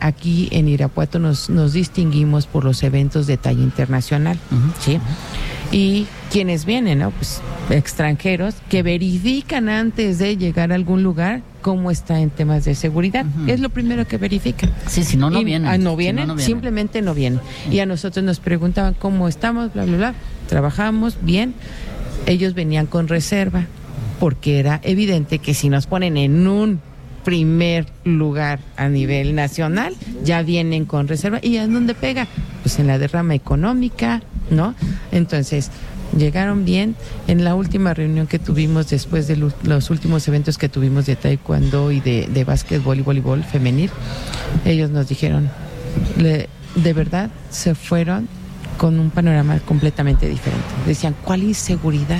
aquí en Irapuato nos distinguimos por los eventos de talla internacional, ¿sí? Y quienes vienen, ¿no? Pues extranjeros que verifican antes de llegar a algún lugar cómo está en temas de seguridad. Es lo primero que verifican. Sí, si no, no vienen. No vienen, simplemente no vienen. Y a nosotros nos preguntaban cómo estamos, bla, bla, bla. Trabajamos bien. Ellos venían con reserva, porque era evidente que si nos ponen en un primer lugar a nivel nacional, ya vienen con reserva. ¿Y en dónde pega? Pues en la derrama económica, ¿no? Entonces, llegaron bien. En la última reunión que tuvimos después de los últimos eventos que tuvimos de taekwondo y de básquetbol y voleibol femenil, ellos nos dijeron, de verdad, se fueron con un panorama completamente diferente. Decían, ¿cuál inseguridad?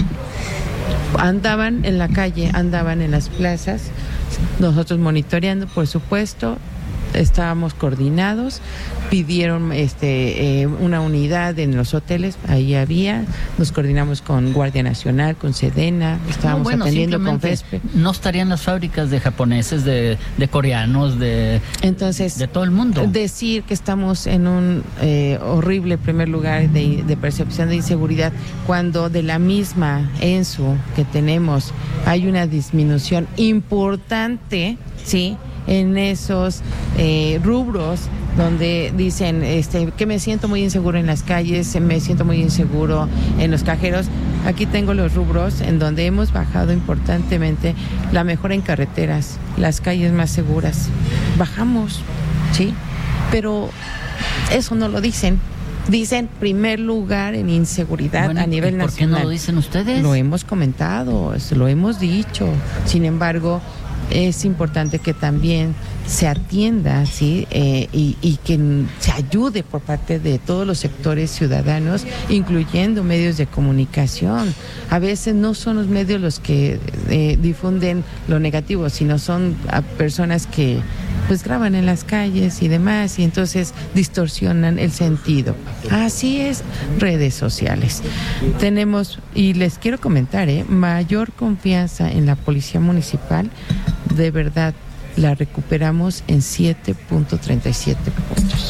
Andaban en la calle, andaban en las plazas, nosotros monitoreando, por supuesto, estábamos coordinados, pidieron una unidad en los hoteles, ahí había, nos coordinamos con Guardia Nacional, con Sedena, estábamos atendiendo con FESPE. No estarían las fábricas de japoneses, de coreanos, entonces, de todo el mundo. Decir que estamos en un horrible primer lugar de percepción de inseguridad, cuando de la misma ENSU que tenemos hay una disminución importante, ¿sí?, en esos rubros donde dicen que me siento muy inseguro en las calles, me siento muy inseguro en los cajeros. Aquí tengo los rubros en donde hemos bajado importantemente la mejora en carreteras, las calles más seguras. Bajamos, ¿sí? Pero eso no lo dicen. Dicen primer lugar en inseguridad a nivel nacional. ¿Por qué no lo dicen ustedes? Lo hemos comentado, lo hemos dicho. Sin embargo, es importante que también se atienda, ¿sí? Y que se ayude por parte de todos los sectores ciudadanos, incluyendo medios de comunicación. A veces no son los medios los que difunden lo negativo, sino son personas que pues graban en las calles y demás, y entonces distorsionan el sentido. Así es, redes sociales. Tenemos, y les quiero comentar, mayor confianza en la Policía Municipal. De verdad, la recuperamos en 7.37 puntos.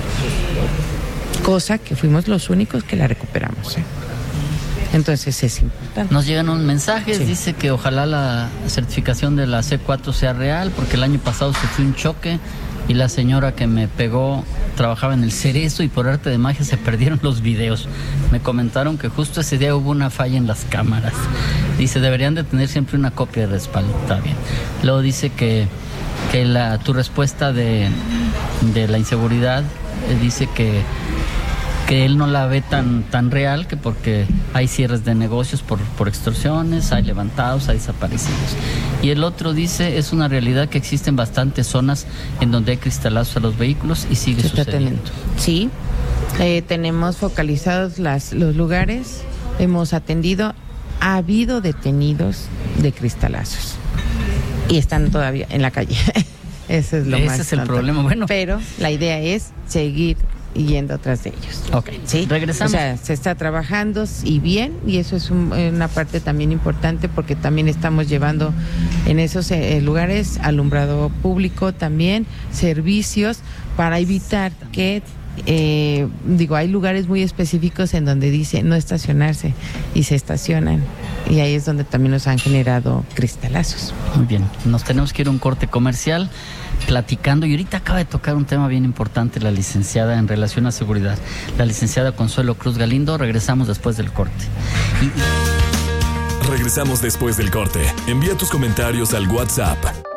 Cosa que fuimos los únicos que la recuperamos. Entonces es importante. Nos llegan un mensaje, sí. Dice que ojalá la certificación de la C4 sea real, porque el año pasado sufrí un choque y la señora que me pegó trabajaba en el Cerezo y por arte de magia se perdieron los videos. Me comentaron que justo ese día hubo una falla en las cámaras. Dice, deberían de tener siempre una copia de respaldo. Está bien. Luego dice que tu respuesta de la inseguridad, dice que él no la ve tan real, que porque hay cierres de negocios por extorsiones, hay levantados, hay desaparecidos. Y el otro dice, es una realidad que existen bastantes zonas en donde hay cristalazos a los vehículos y sigue sucediendo. Sí, tenemos focalizados los lugares, hemos atendido, ha habido detenidos de cristalazos y están todavía en la calle. Ese es el problema. Bueno, pero la idea es seguir yendo atrás de ellos. Ok, ¿sí? Regresamos. O sea, se está trabajando y bien, y eso es una parte también importante, porque también estamos llevando en esos lugares alumbrado público, también servicios para evitar que hay lugares muy específicos en donde dice no estacionarse y se estacionan, y ahí es donde también nos han generado cristalazos. Muy bien, nos tenemos que ir a un corte comercial platicando, y ahorita acaba de tocar un tema bien importante la licenciada en relación a seguridad, la licenciada Consuelo Cruz Galindo. Regresamos después del corte. Regresamos después del corte. Envía tus comentarios al WhatsApp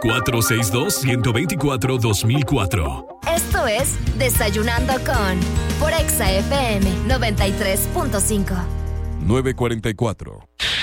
462-124-2004. Esto es Desayunando con por Exa FM 93.5. 9:44.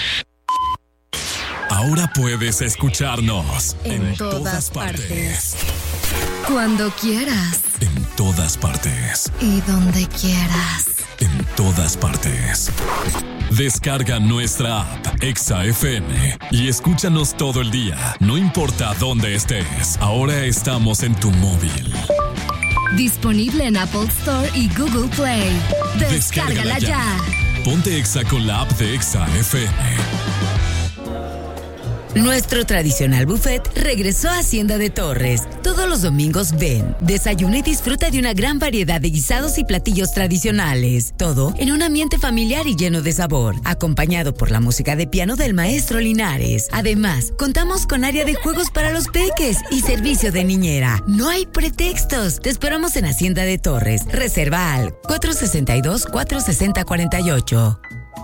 Ahora puedes escucharnos en todas partes. Cuando quieras. En todas partes. Y donde quieras. En todas partes. Descarga nuestra app Exa FM y escúchanos todo el día. No importa dónde estés. Ahora estamos en tu móvil. Disponible en Apple Store y Google Play. Descárgala ya. Ponte Exa con la app de Exa FM. Nuestro tradicional buffet regresó a Hacienda de Torres. Todos los domingos ven, desayuna y disfruta de una gran variedad de guisados y platillos tradicionales. Todo en un ambiente familiar y lleno de sabor, acompañado por la música de piano del maestro Linares. Además, contamos con área de juegos para los peques y servicio de niñera. No hay pretextos. Te esperamos en Hacienda de Torres. Reserva al 462-460-48.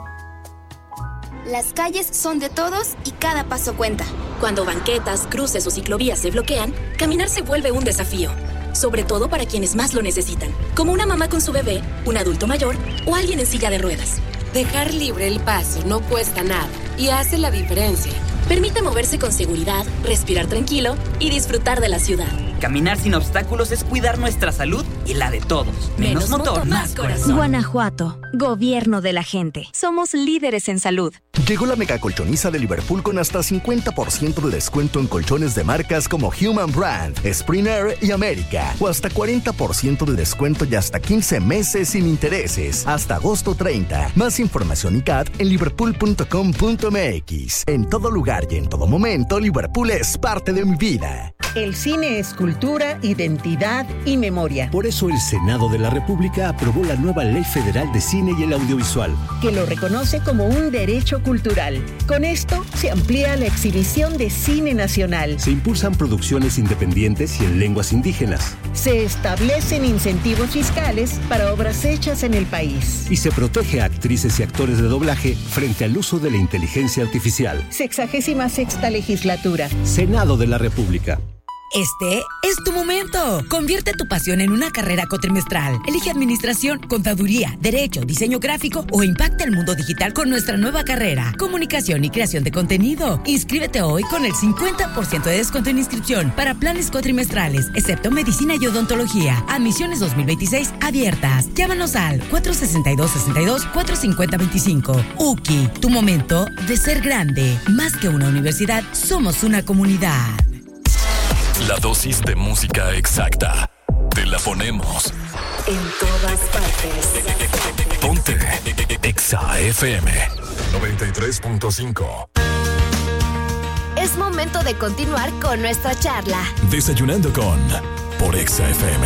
Las calles son de todos y cada paso cuenta. Cuando banquetas, cruces o ciclovías se bloquean, caminar se vuelve un desafío. Sobre todo para quienes más lo necesitan, como una mamá con su bebé, un adulto mayor o alguien en silla de ruedas. Dejar libre el paso no cuesta nada y hace la diferencia. Permite moverse con seguridad, respirar tranquilo y disfrutar de la ciudad. Caminar sin obstáculos es cuidar nuestra salud y la de todos. Menos motor, más corazón. Guanajuato, gobierno de la gente. Somos líderes en salud. Llegó la mega colchoniza de Liverpool con hasta 50% de descuento en colchones de marcas como Human Brand, Spring Air y América. O hasta 40% de descuento y hasta 15 meses sin intereses. Hasta agosto 30. Más información y CAT en liverpool.com.mx. En todo lugar y en todo momento, Liverpool es parte de mi vida. El cine es cultura, identidad y memoria. Por eso el Senado de la República aprobó la nueva Ley Federal de Cine y el Audiovisual, que lo reconoce como un derecho cultural. Con esto se amplía la exhibición de cine nacional. Se impulsan producciones independientes y en lenguas indígenas. Se establecen incentivos fiscales para obras hechas en el país. Y se protege a actrices y actores de doblaje frente al uso de la inteligencia artificial. 66ª legislatura. Senado de la República. Este es tu momento. Convierte tu pasión en una carrera cuatrimestral. Elige administración, contaduría, derecho, diseño gráfico o impacta el mundo digital con nuestra nueva carrera. Comunicación y creación de contenido. Inscríbete hoy con el 50% de descuento en inscripción para planes cuatrimestrales, excepto medicina y odontología. Admisiones 2026 abiertas. Llámanos al 462-62-450-25. UKI, tu momento de ser grande. Más que una universidad, somos una comunidad. La dosis de música exacta. Te la ponemos en todas partes. Ponte Exa FM 93.5. Es momento de continuar con nuestra charla. Desayunando con por Exa FM.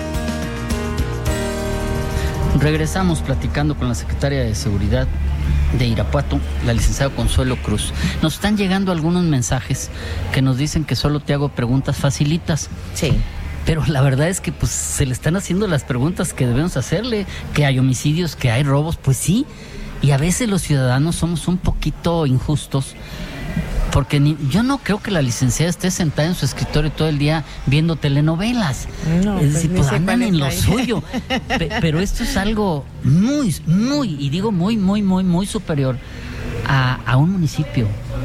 Regresamos platicando con la secretaria de Seguridad de Irapuato, la licenciada Consuelo Cruz. Nos están llegando algunos mensajes que nos dicen que solo te hago preguntas facilitas. Sí. Pero la verdad es que pues se le están haciendo las preguntas que debemos hacerle, que hay homicidios, que hay robos, pues sí. Y a veces los ciudadanos somos un poquito injustos. Porque yo no creo que la licenciada esté sentada en su escritorio todo el día viendo telenovelas. No, es decir, pues andan en lo ahí. suyo. Pero esto es algo muy, y digo muy superior a un municipio.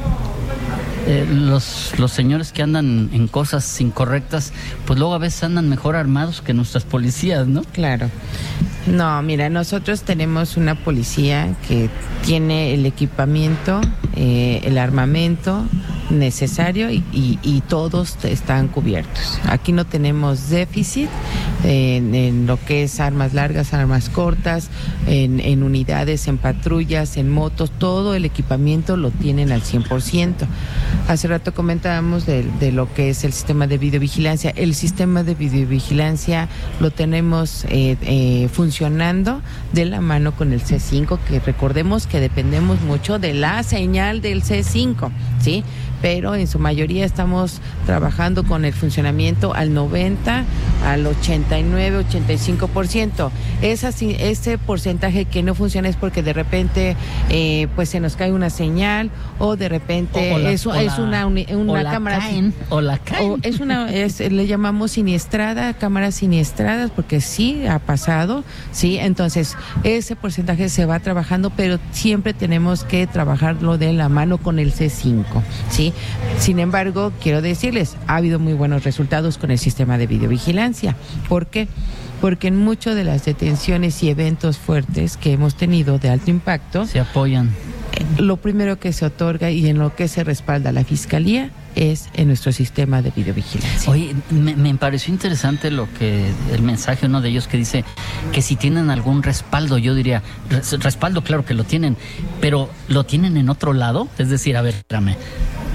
Los señores que andan en cosas incorrectas, pues luego a veces andan mejor armados que nuestras policías, ¿no? Claro. No, mira, nosotros tenemos una policía que tiene el equipamiento, el armamento necesario y todos están cubiertos. Aquí no tenemos déficit en lo que es armas largas, armas cortas, en unidades, en patrullas, en motos, todo el equipamiento lo tienen al 100%. Hace rato comentábamos de lo que es el sistema de videovigilancia. El sistema de videovigilancia lo tenemos funcionando de la mano con el C5, que recordemos que dependemos mucho de la señal del C5, ¿sí? Pero en su mayoría estamos trabajando con el funcionamiento al 90, al 89, 85%. Ese porcentaje que no funciona es porque de repente pues se nos cae una señal o de repente es una cámara caen. Le llamamos siniestrada, cámaras siniestradas, porque sí ha pasado, sí. Entonces ese porcentaje se va trabajando, pero siempre tenemos que trabajarlo de la mano con el C5, sí. Sin embargo, quiero decirles, ha habido muy buenos resultados con el sistema de videovigilancia. ¿Por qué? Porque en muchas de las detenciones y eventos fuertes que hemos tenido de alto impacto se apoyan. Lo primero que se otorga y en lo que se respalda la Fiscalía es en nuestro sistema de videovigilancia. Oye, me pareció interesante el mensaje, uno de ellos que dice que si tienen algún respaldo, yo diría, respaldo claro que lo tienen, pero ¿lo tienen en otro lado? Es decir, a ver, espérame,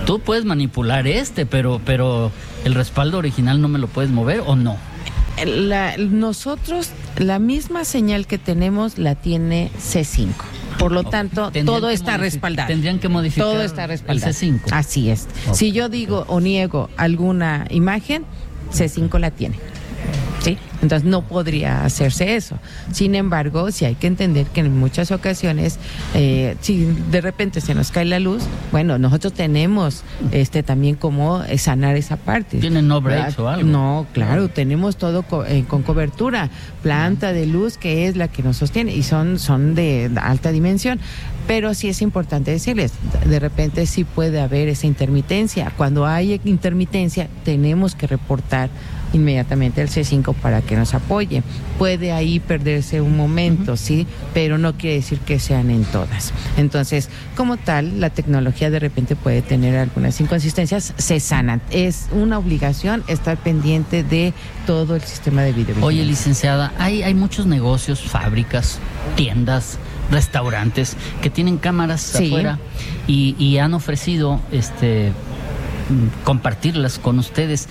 tú puedes manipular pero el respaldo original no me lo puedes mover, ¿o no? Nosotros, la misma señal que tenemos la tiene C5. Por lo tanto, todo está respaldado. Tendrían que modificar todo está respaldado. El C5. Así es. Okay. Si yo digo o niego alguna imagen, C5 la tiene. ¿Sí? Entonces no podría hacerse eso. Sin embargo, sí hay que entender que en muchas ocasiones, si de repente se nos cae la luz, bueno, nosotros tenemos también cómo sanar esa parte. ¿Tienen no breaks o algo? No, claro, tenemos todo con cobertura, planta de luz que es la que nos sostiene y son de alta dimensión. Pero sí es importante decirles, de repente sí puede haber esa intermitencia. Cuando hay intermitencia, tenemos que reportar inmediatamente el C5 para que nos apoye. Puede ahí perderse un momento, sí, pero no quiere decir que sean en todas. Entonces, como tal, la tecnología de repente puede tener algunas inconsistencias, se sanan. Es una obligación estar pendiente de todo el sistema de videovigilancia. Oye, licenciada, hay muchos negocios, fábricas, tiendas, restaurantes que tienen cámaras afuera y han ofrecido compartirlas con ustedes.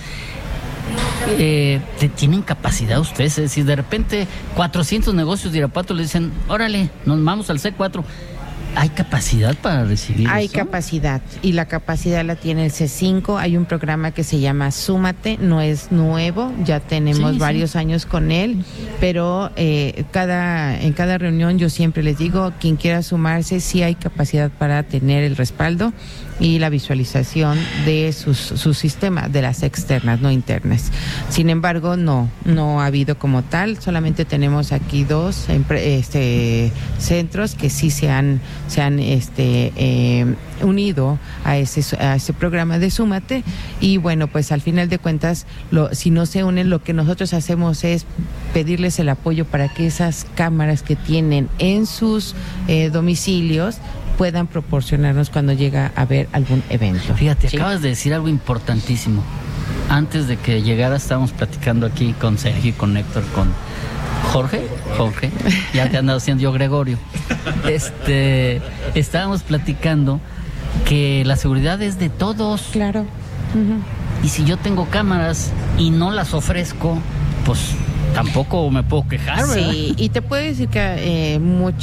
¿Tienen capacidad ustedes? Es decir, de repente 400 negocios de Irapuato le dicen, órale, nos vamos al C4. ¿Hay capacidad para recibir Hay eso? capacidad, y la capacidad la tiene el C5. Hay un programa que se llama Súmate, no es nuevo, ya tenemos varios años con él, pero en cada reunión yo siempre les digo, quien quiera sumarse, sí hay capacidad para tener el respaldo y la visualización de su sistema, de las externas, no internas. Sin embargo, no ha habido como tal, solamente tenemos aquí 2 centros que sí se han unido a ese programa de Súmate, y bueno, pues al final de cuentas, si no se unen, lo que nosotros hacemos es pedirles el apoyo para que esas cámaras que tienen en sus domicilios puedan proporcionarnos cuando llega a haber algún evento. Fíjate, acabas de decir algo importantísimo. Antes de que llegara estábamos platicando aquí con Sergio y con Héctor, con Jorge, ya te han dado haciendo yo Gregorio. Estábamos platicando que la seguridad es de todos. Claro. Y si yo tengo cámaras y no las ofrezco, pues tampoco me puedo quejar, ¿verdad? Sí, y te puedo decir que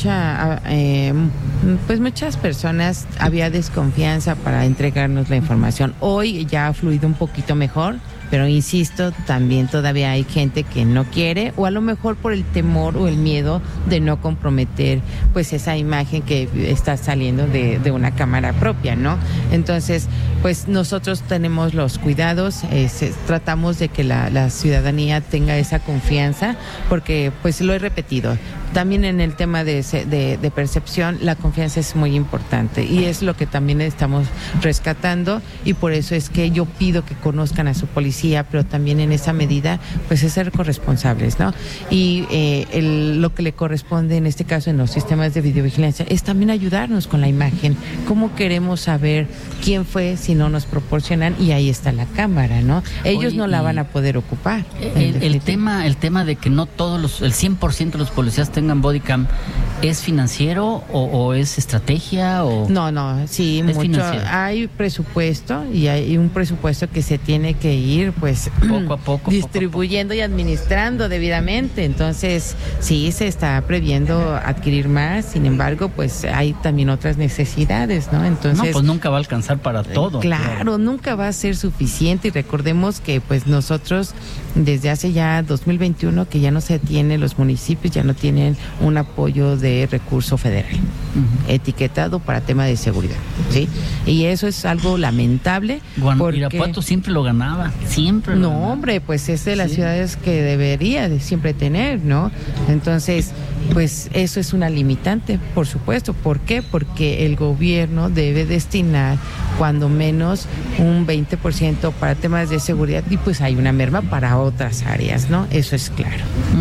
muchas personas había desconfianza para entregarnos la información. Hoy ya ha fluido un poquito mejor, pero insisto, también todavía hay gente que no quiere, o a lo mejor por el temor o el miedo de no comprometer pues esa imagen que está saliendo de una cámara propia, ¿no? Entonces, pues nosotros tenemos los cuidados, tratamos de que la ciudadanía tenga esa confianza, porque pues lo he repetido, también en el tema de percepción, la confianza es muy importante, y es lo que también estamos rescatando, y por eso es que yo pido que conozcan a su policía, pero también en esa medida pues es ser corresponsables, ¿no? Y lo que le corresponde en este caso en los sistemas de videovigilancia es también ayudarnos con la imagen. ¿Cómo queremos saber quién fue si no nos proporcionan? Y ahí está la cámara, ¿no? Ellos no la van a poder ocupar. El tema de que no todos el 100% de los policías tengan bodycam, ¿es financiero o es estrategia? O no, sí, mucho. Financiero. Hay presupuesto, y hay un presupuesto que se tiene que ir pues poco a poco distribuyendo y administrando debidamente. Entonces sí se está previendo adquirir más, sin embargo pues hay también otras necesidades, ¿no? Entonces pues nunca va a alcanzar para todo. Claro, nunca va a ser suficiente, y recordemos que pues nosotros desde hace ya 2021 que ya no se tiene, los municipios ya no tienen un apoyo de recurso federal etiquetado para tema de seguridad, ¿sí? Y eso es algo lamentable. Porque Irapuato siempre lo ganaba, siempre. No, hombre, pues es de las ciudades que debería de siempre tener, ¿no? Entonces, pues eso es una limitante, por supuesto. ¿Por qué? Porque el gobierno debe destinar cuando menos un 20% para temas de seguridad, y pues hay una merma para otras áreas, ¿no? Eso es claro.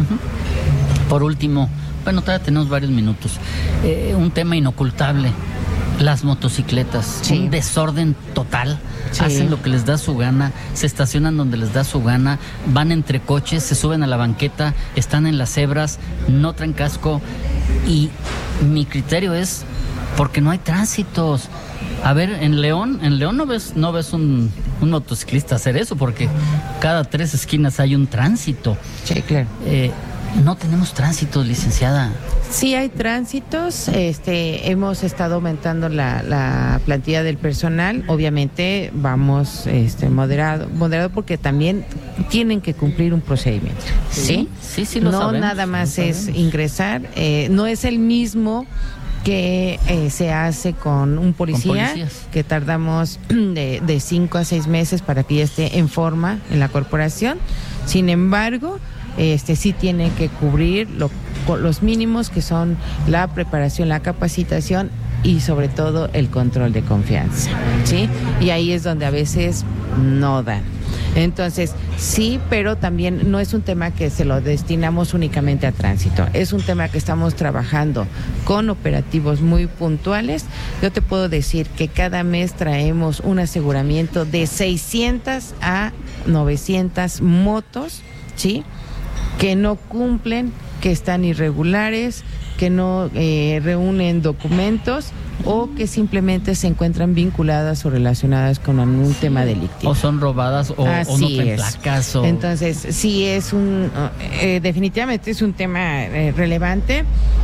Por último, bueno, todavía tenemos varios minutos. Un tema inocultable. Las motocicletas, un desorden total, hacen lo que les da su gana, se estacionan donde les da su gana, van entre coches, se suben a la banqueta, están en las cebras, no traen casco, y mi criterio es porque no hay tránsitos. A ver, en León no ves un motociclista hacer eso, porque cada 3 esquinas hay un tránsito. Sí, claro. No tenemos tránsito, licenciada. Sí hay tránsitos, hemos estado aumentando la plantilla del personal, obviamente vamos moderado porque también tienen que cumplir un procedimiento, ¿sí? Sí, lo sabemos. No nada más es ingresar, no es el mismo que se hace con un policía, que tardamos de 5 a 6 meses para que ya esté en forma en la corporación. Sin embargo, sí tiene que cubrir los mínimos, que son la preparación, la capacitación y sobre todo el control de confianza, ¿sí? Y ahí es donde a veces no dan. Entonces, sí, pero también no es un tema que se lo destinamos únicamente a tránsito, es un tema que estamos trabajando con operativos muy puntuales. Yo te puedo decir que cada mes traemos un aseguramiento de 600 a 900 motos, ¿sí?, que no cumplen, que están irregulares, que no reúnen documentos o que simplemente se encuentran vinculadas o relacionadas con algún tema delictivo. O son robadas o no traen placas. Entonces, sí es definitivamente es un tema relevante.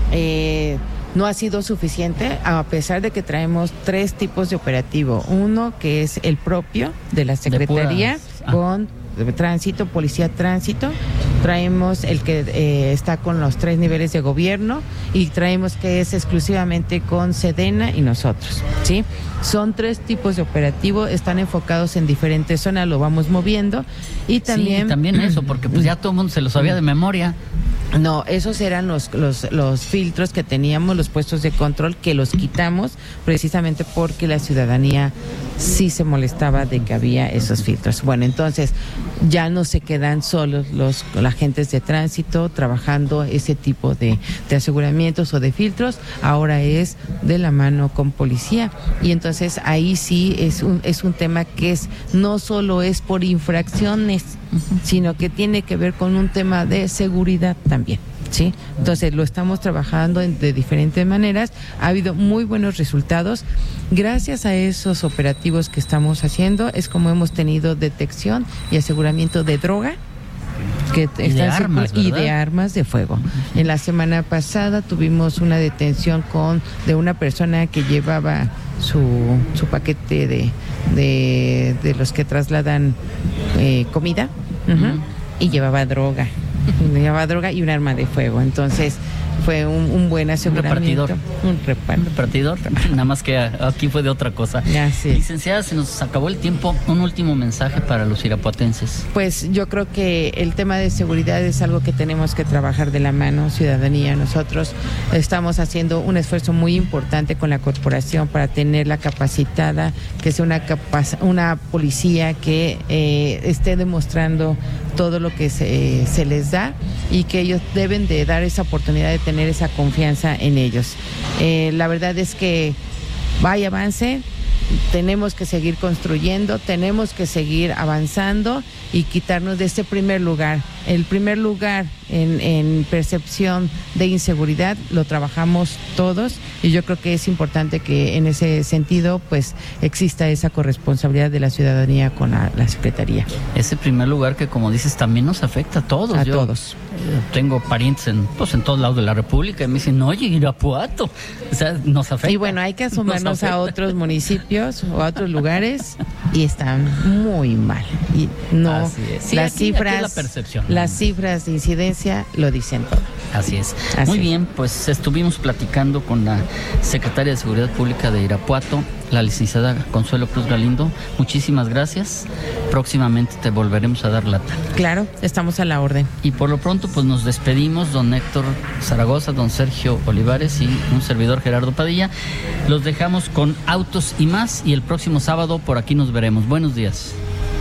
No ha sido suficiente, a pesar de que traemos 3 tipos de operativo. Uno que es el propio de la Secretaría con tránsito, policía tránsito. Traemos el que está con los 3 niveles de gobierno y traemos que es exclusivamente con Sedena y nosotros, ¿sí? Son 3 tipos de operativo, están enfocados en diferentes zonas, lo vamos moviendo y también... Sí, también eso, porque pues ya todo el mundo se lo sabía de memoria. No, esos eran los filtros que teníamos, los puestos de control, que los quitamos precisamente porque la ciudadanía sí se molestaba de que había esos filtros. Bueno, entonces ya no se quedan solos los agentes de tránsito trabajando ese tipo de aseguramientos o de filtros, ahora es de la mano con policía. Y entonces ahí sí es un tema que no solo es por infracciones, sino que tiene que ver con un tema de seguridad también, ¿sí? Entonces lo estamos trabajando de diferentes maneras, ha habido muy buenos resultados. Gracias a esos operativos que estamos haciendo es como hemos tenido detección y aseguramiento de droga, y de armas de fuego. En la semana pasada tuvimos una detención de una persona que llevaba su paquete de los que trasladan comida, y llevaba droga y un arma de fuego. Entonces fue un buen aseguramiento. Un repartidor. Nada más que aquí fue de otra cosa. Sí. Licenciada, se nos acabó el tiempo. Un último mensaje para los irapuatenses. Pues yo creo que el tema de seguridad es algo que tenemos que trabajar de la mano, ciudadanía. Nosotros estamos haciendo un esfuerzo muy importante con la corporación para tenerla capacitada, que sea una policía que esté demostrando todo lo que se les da y que ellos deben de dar esa oportunidad de tener esa confianza en ellos. La verdad es que hay avance, tenemos que seguir construyendo, tenemos que seguir avanzando y quitarnos de este primer lugar. El primer lugar en percepción de inseguridad lo trabajamos todos y yo creo que es importante que en ese sentido pues exista esa corresponsabilidad de la ciudadanía con la Secretaría. Ese primer lugar que, como dices, también nos afecta a todos. Todos. Tengo parientes en todos lados de la República y me dicen, oye, Irapuato, o sea, nos afecta. Y bueno, hay que asomarnos a otros municipios o a otros lugares y están muy mal. Y no, sí, las cifras, aquí es la percepción. Las cifras de incidencia lo dicen todo. Así es. Muy bien, pues estuvimos platicando con la secretaria de Seguridad Pública de Irapuato, la licenciada Consuelo Cruz Galindo. Muchísimas gracias. Próximamente te volveremos a dar lata. Claro, estamos a la orden. Y por lo pronto, pues nos despedimos, don Héctor Zaragoza, don Sergio Olivares y un servidor, Gerardo Padilla. Los dejamos con Autos y Más y el próximo sábado por aquí nos veremos. Buenos días.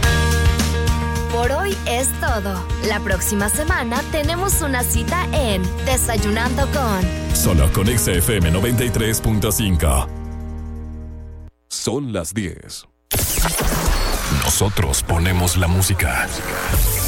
Por hoy es todo. La próxima semana tenemos una cita en Desayunando con... Solo con XFM 93.5. Son las 10. Nosotros ponemos la música.